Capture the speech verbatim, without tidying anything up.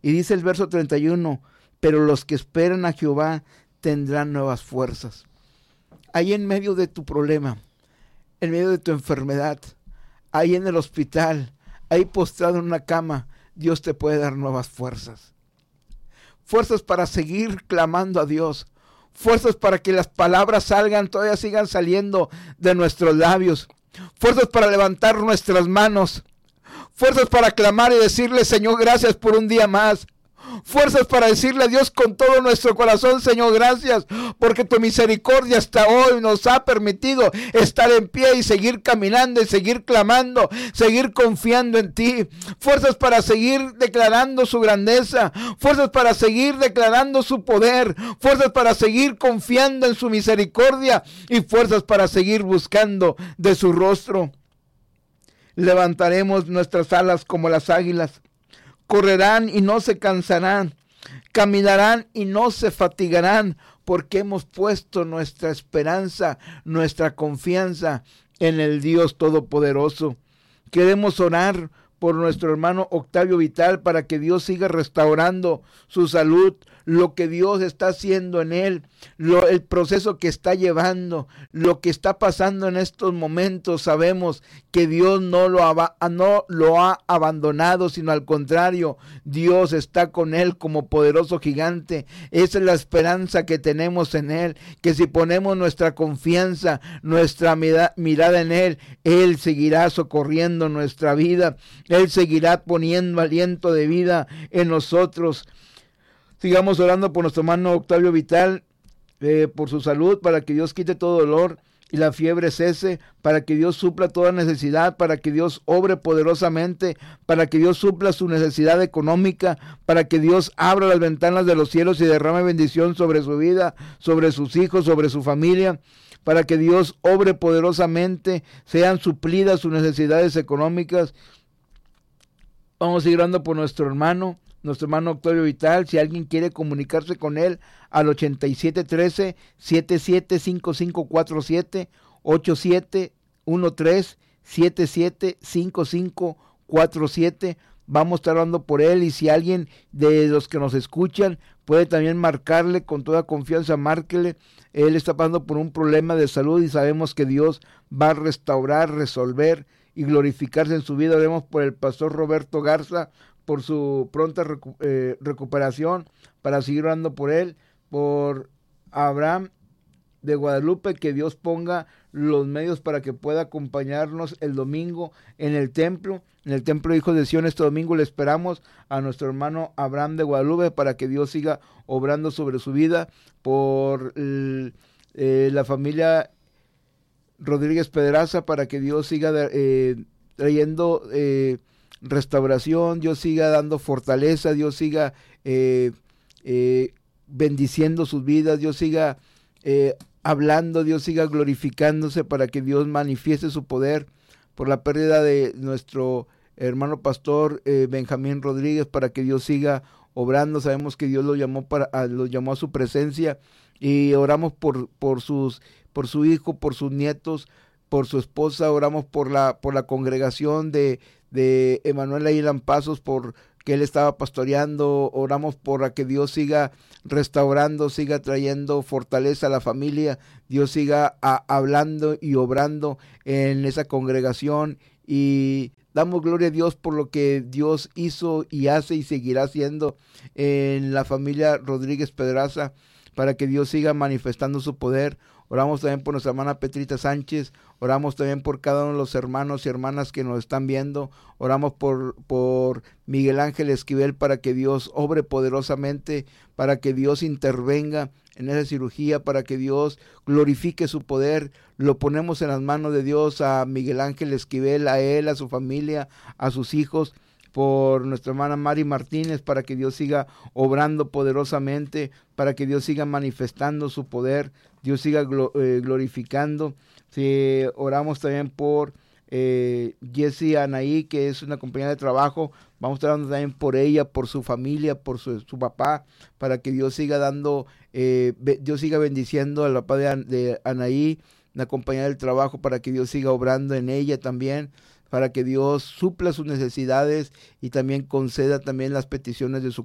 Y dice el verso treinta y uno, pero los que esperan a Jehová tendrán nuevas fuerzas. Ahí en medio de tu problema, en medio de tu enfermedad, ahí en el hospital, ahí postrado en una cama, Dios te puede dar nuevas fuerzas. Fuerzas para seguir clamando a Dios. Fuerzas para que las palabras salgan, todavía sigan saliendo de nuestros labios. Fuerzas para levantar nuestras manos. Fuerzas para clamar y decirle, Señor, gracias por un día más. Fuerzas para decirle a Dios con todo nuestro corazón, Señor, gracias, porque tu misericordia hasta hoy nos ha permitido estar en pie y seguir caminando y seguir clamando, seguir confiando en ti. Fuerzas para seguir declarando su grandeza, fuerzas para seguir declarando su poder, fuerzas para seguir confiando en su misericordia y fuerzas para seguir buscando de su rostro. Levantaremos nuestras alas como las águilas. Correrán y no se cansarán, caminarán y no se fatigarán, porque hemos puesto nuestra esperanza, nuestra confianza en el Dios Todopoderoso. Queremos orar por nuestro hermano Octavio Vital para que Dios siga restaurando su salud, lo que Dios está haciendo en él, lo, el proceso que está llevando, lo que está pasando en estos momentos. Sabemos que Dios no lo, ha, no lo ha abandonado, sino al contrario, Dios está con él como poderoso gigante. Esa es la esperanza que tenemos en él, que si ponemos nuestra confianza, nuestra mira, mirada en él, él seguirá socorriendo nuestra vida, él seguirá poniendo aliento de vida en nosotros. Sigamos orando por nuestro hermano Octavio Vital, eh, por su salud, para que Dios quite todo dolor y la fiebre cese, para que Dios supla toda necesidad, para que Dios obre poderosamente, para que Dios supla su necesidad económica, para que Dios abra las ventanas de los cielos y derrame bendición sobre su vida, sobre sus hijos, sobre su familia, para que Dios obre poderosamente, sean suplidas sus necesidades económicas. Vamos a ir orando por nuestro hermano, nuestro hermano Octavio Vital. Si alguien quiere comunicarse con él, al ochenta y siete trece, setenta y siete cincuenta y cinco cuarenta y siete, ochenta y siete trece, setenta y siete cincuenta y cinco cuarenta y siete. Vamos a estar orando por él, y si alguien de los que nos escuchan puede también marcarle con toda confianza, márquele. Él está pasando por un problema de salud y sabemos que Dios va a restaurar, resolver y glorificarse en su vida. Oremos por el pastor Roberto Garza, por su pronta recu- eh, recuperación, para seguir orando por él, por Abraham de Guadalupe, que Dios ponga los medios para que pueda acompañarnos el domingo en el templo, en el templo Hijos de Sion. Este domingo le esperamos a nuestro hermano Abraham de Guadalupe para que Dios siga obrando sobre su vida, por el, eh, la familia Rodríguez Pedraza, para que Dios siga eh, trayendo eh, restauración, Dios siga dando fortaleza, Dios siga eh, eh, bendiciendo sus vidas, Dios siga eh, hablando, Dios siga glorificándose, para que Dios manifieste su poder, por la pérdida de nuestro hermano pastor eh, Benjamín Rodríguez, para que Dios siga obrando. Sabemos que Dios lo llamó para a, lo llamó a su presencia, y oramos por por sus por su hijo, por sus nietos, por su esposa. Oramos por la por la congregación de de Emanuel Aylan Pasos, por que él estaba pastoreando. Oramos por que Dios siga restaurando, siga trayendo fortaleza a la familia, Dios siga a, hablando y obrando en esa congregación, y damos gloria a Dios por lo que Dios hizo y hace y seguirá haciendo en la familia Rodríguez Pedraza, para que Dios siga manifestando su poder. Oramos también por nuestra hermana Petrita Sánchez, oramos también por cada uno de los hermanos y hermanas que nos están viendo. Oramos por, por Miguel Ángel Esquivel, para que Dios obre poderosamente, para que Dios intervenga en esa cirugía, para que Dios glorifique su poder. Lo ponemos en las manos de Dios a Miguel Ángel Esquivel, a él, a su familia, a sus hijos. Por nuestra hermana Mari Martínez, para que Dios siga obrando poderosamente, para que Dios siga manifestando su poder, Dios siga glo- eh, glorificando. Sí, oramos también por eh, Jessie Anaí, que es una compañera de trabajo. Vamos a estar orando también por ella, por su familia, por su, su papá, para que Dios siga dando, eh, be- Dios siga bendiciendo al papá de, An- de Anaí, una compañera del trabajo, para que Dios siga obrando en ella también, para que Dios supla sus necesidades y también conceda también las peticiones de su